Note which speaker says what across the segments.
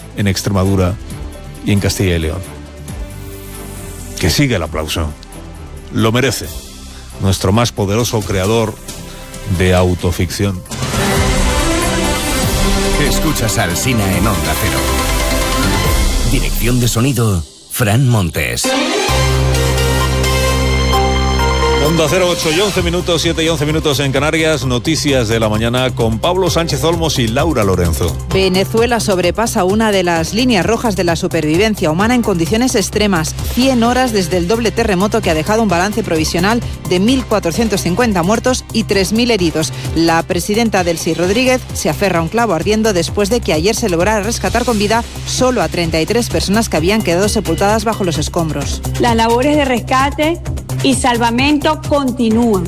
Speaker 1: en Extremadura y en Castilla y León. Que siga el aplauso. Lo merece nuestro más poderoso creador de autoficción.
Speaker 2: Escuchas al Alsina en Onda Cero. Dirección de sonido, Fran Montes.
Speaker 1: Onda Cero, 8 y 11 minutos, 7 y 11 minutos en Canarias. Noticias de la mañana con Pablo Sánchez Olmos y Laura Lorenzo.
Speaker 3: Venezuela sobrepasa una de las líneas rojas de la supervivencia humana en condiciones extremas. 100 horas desde el doble terremoto que ha dejado un balance provisional de 1.450 muertos y 3.000 heridos. La presidenta Delcy Rodríguez se aferra a un clavo ardiendo después de que ayer se lograra rescatar con vida solo a 33 personas que habían quedado sepultadas bajo los escombros.
Speaker 4: Las labores de rescate y salvamento continúan.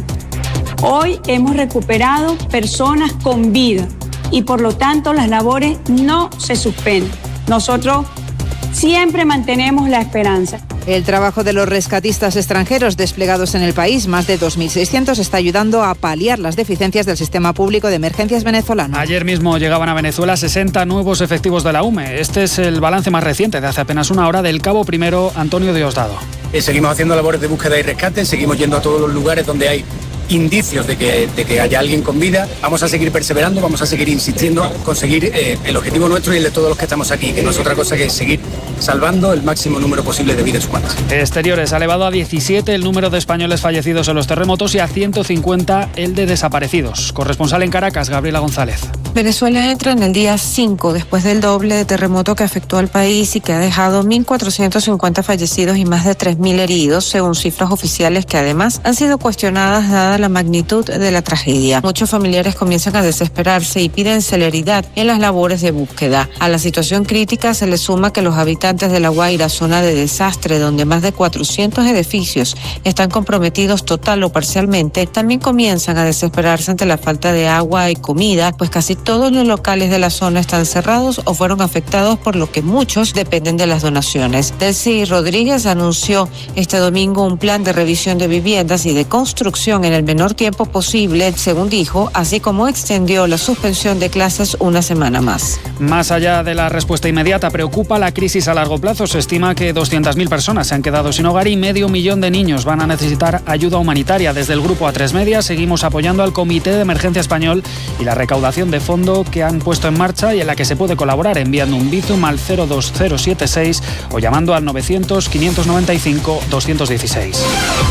Speaker 4: Hoy hemos recuperado personas con vida y por lo tanto las labores no se suspenden. Nosotros siempre mantenemos la esperanza.
Speaker 3: El trabajo de los rescatistas extranjeros desplegados en el país, más de 2.600, está ayudando a paliar las deficiencias del sistema público de emergencias venezolano.
Speaker 5: Ayer mismo llegaban a Venezuela 60 nuevos efectivos de la UME. Este es el balance más reciente de hace apenas una hora del cabo primero Antonio Diosdado.
Speaker 6: Seguimos haciendo labores de búsqueda y rescate, seguimos yendo a todos los lugares donde hay indicios de que haya alguien con vida. Vamos a seguir perseverando, vamos a seguir insistiendo, conseguir el objetivo nuestro y el de todos los que estamos aquí, que no es otra cosa que seguir salvando el máximo número posible de vidas humanas.
Speaker 5: Exteriores ha elevado a 17 el número de españoles fallecidos en los terremotos y a 150 el de desaparecidos. Corresponsal en Caracas, Gabriela González.
Speaker 7: Venezuela entra en el día 5 después del doble de terremoto que afectó al país y que ha dejado 1.450 fallecidos y más de 3.000 heridos, según cifras oficiales que además han sido cuestionadas dada la magnitud de la tragedia. Muchos familiares comienzan a desesperarse y piden celeridad en las labores de búsqueda. A la situación crítica se le suma que los habitantes de La Guaira, zona de desastre donde más de 400 edificios están comprometidos total o parcialmente, también comienzan a desesperarse ante la falta de agua y comida, pues casi todos los locales de la zona están cerrados o fueron afectados, por lo que muchos dependen de las donaciones. Delcy Rodríguez anunció este domingo un plan de revisión de viviendas y de construcción en el menor tiempo posible, según dijo, así como extendió la suspensión de clases una semana más.
Speaker 5: Más allá de la respuesta inmediata, preocupa la crisis a largo plazo. Se estima que 200.000 personas se han quedado sin hogar y 500.000 de niños van a necesitar ayuda humanitaria. Desde el grupo A3 Media seguimos apoyando al Comité de Emergencia Español y la recaudación de fondo que han puesto en marcha y en la que se puede colaborar enviando un Bizum al 02076 o llamando al 900 595 216.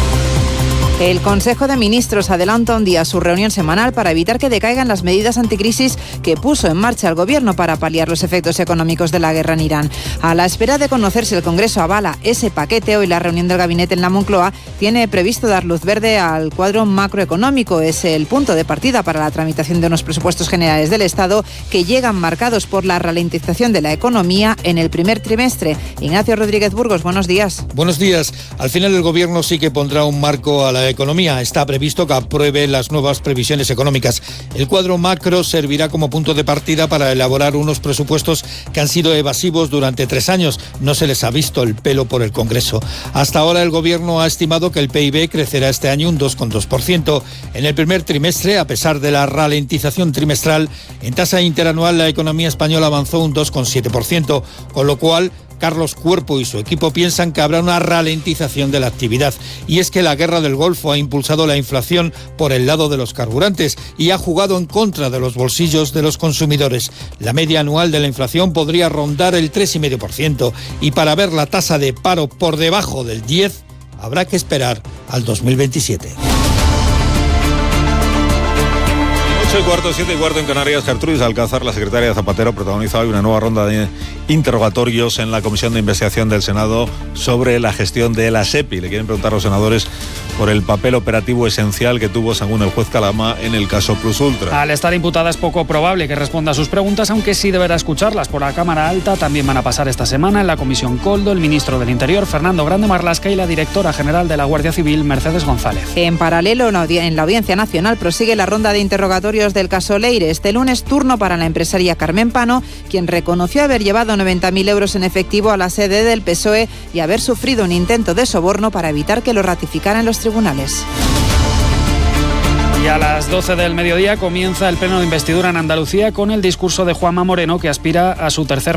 Speaker 3: El Consejo de Ministros adelanta un día su reunión semanal para evitar que decaigan las medidas anticrisis que puso en marcha el Gobierno para paliar los efectos económicos de la guerra en Irán. A la espera de conocer si el Congreso avala ese paquete, hoy la reunión del gabinete en la Moncloa tiene previsto dar luz verde al cuadro macroeconómico. Es el punto de partida para la tramitación de unos presupuestos generales del Estado que llegan marcados por la ralentización de la economía en el primer trimestre. Ignacio Rodríguez Burgos, buenos días.
Speaker 8: Buenos días. Al final el Gobierno sí que pondrá un marco a la economía. Está previsto que apruebe las nuevas previsiones económicas. El cuadro macro servirá como punto de partida para elaborar unos presupuestos que han sido evasivos durante 3 años. No se les ha visto el pelo por el Congreso. Hasta ahora el Gobierno ha estimado que el PIB crecerá este año un 2,2%. En el primer trimestre, a pesar de la ralentización trimestral, en tasa interanual la economía española avanzó un 2,7%, con lo cual Carlos Cuerpo y su equipo piensan que habrá una ralentización de la actividad. Y es que la guerra del Golfo ha impulsado la inflación por el lado de los carburantes y ha jugado en contra de los bolsillos de los consumidores. La media anual de la inflación podría rondar el 3,5%. Y para ver la tasa de paro por debajo del 10%, habrá que esperar al 2027.
Speaker 1: 8:15, 7:15 en Canarias. Gertrudis Alcázar, la secretaria de Zapatero, protagoniza hoy una nueva ronda de interrogatorios en la Comisión de Investigación del Senado sobre la gestión de la SEPI. Le quieren preguntar a los senadores por el papel operativo esencial que tuvo, según el juez Calama, en el caso Plus Ultra.
Speaker 5: Al estar imputada es poco probable que responda a sus preguntas, aunque sí deberá escucharlas por la Cámara Alta. También van a pasar esta semana en la Comisión Coldo el ministro del Interior, Fernando Grande Marlaska, y la directora general de la Guardia Civil, Mercedes González.
Speaker 3: En paralelo, en la Audiencia Nacional prosigue la ronda de interrogatorios del caso Leire. Este lunes, turno para la empresaria Carmen Pano, quien reconoció haber llevado 90.000 euros en efectivo a la sede del PSOE y haber sufrido un intento de soborno para evitar que lo ratificaran los tribunales.
Speaker 5: Y a las 12 del mediodía comienza el pleno de investidura en Andalucía con el discurso de Juanma Moreno, que aspira a su tercer